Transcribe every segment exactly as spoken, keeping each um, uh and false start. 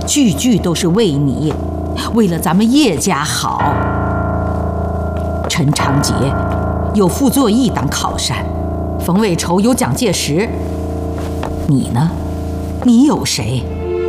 句句都是为你，为了咱们叶家好。陈长捷有傅作义当靠山，冯伟筹有蒋介石，你呢？你有谁？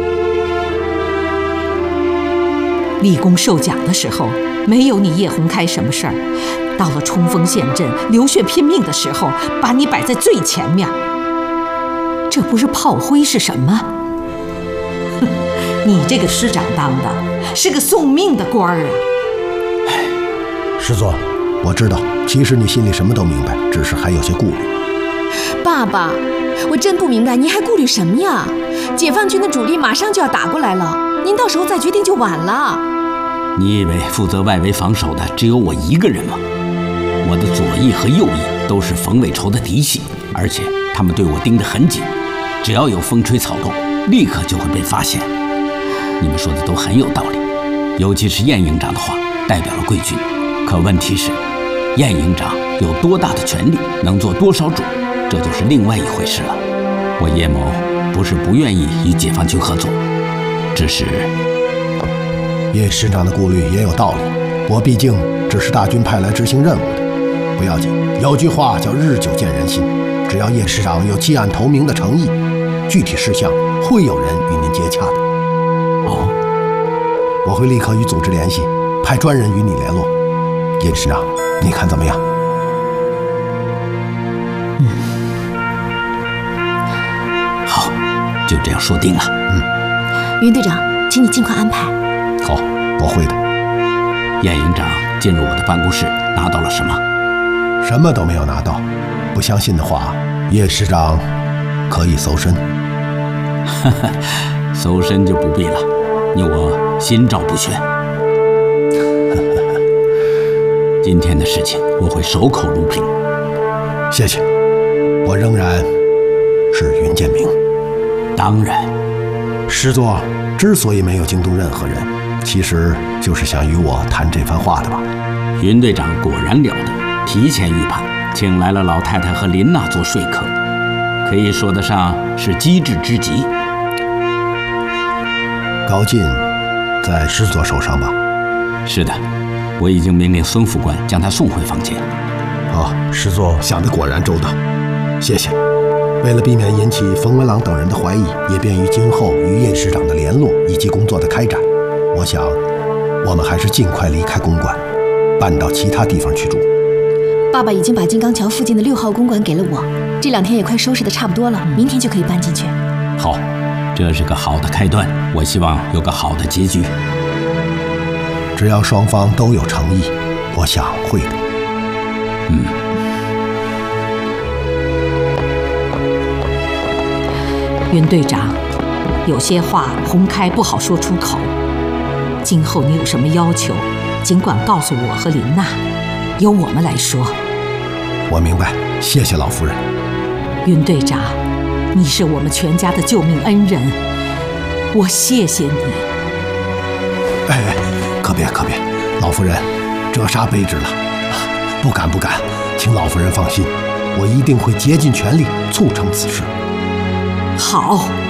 立功受奖的时候，没有你叶洪开什么事儿；到了冲锋陷阵、流血拼命的时候，把你摆在最前面。这不是炮灰是什么？哼，你这个师长当的是个送命的官儿啊！ 哎，师座，我知道，其实你心里什么都明白，只是还有些顾虑。 爸爸，我真不明白，您还顾虑什么呀？解放军的主力马上就要打过来了，您到时候再决定就晚了。 你以为负责外围防守的只有我一个人吗？我的左翼和右翼都是冯伟筹的嫡系，而且他们对我盯得很紧，只要有风吹草动，立刻就会被发现。你们说的都很有道理，尤其是晏营长的话代表了贵军。可问题是，晏营长有多大的权力，能做多少主，这就是另外一回事了。我叶某不是不愿意与解放军合作，只是叶师长的顾虑也有道理，我毕竟只是大军派来执行任务的。不要紧，有句话叫日久见人心，只要叶师长有弃暗投明的诚意，具体事项会有人与您接洽的。 哦， 我会立刻与组织联系，派专人与你联络。叶师长，你看怎么样？ 嗯，好，就这样说定了。 嗯， 云队长，请你尽快安排。 好，我会的。 晏营长进入我的办公室，拿到了什么？ 什么都没有拿到。不相信的话，叶师长可以搜身。 哈哈，搜身就不必了，你我心照不宣。今天的事情我会守口如瓶。 谢谢，我仍然是云建明。 当然， 师座之所以没有惊动任何人，其实就是想与我谈这番话的吧。 云队长果然了得，提前预判，请来了老太太和林娜做说客，可以说得上是机智之极。 高进在师座手上吧？ 是的，我已经命令孙副官将他送回房间。 哦，师座想得果然周到，谢谢。为了避免引起冯文朗等人的怀疑，也便于今后与叶师长的联络以及工作的开展，我想我们还是尽快离开公馆，搬到其他地方去住。 爸爸已经把金刚桥附近的六号公馆给了我，这两天也快收拾得差不多了，明天就可以搬进去。 好，这是个好的开端，我希望有个好的结局。 只要双方都有诚意，我想会的。 嗯。 云队长，有些话洪开不好说出口，今后你有什么要求，尽管告诉我和林娜，由我们来说。 我明白，谢谢老夫人。 云队长，你是我们全家的救命恩人，我谢谢你。 哎哎，可别可别，老夫人，折杀卑职了。不敢不敢，请老夫人放心，我一定会竭尽全力促成此事。 好。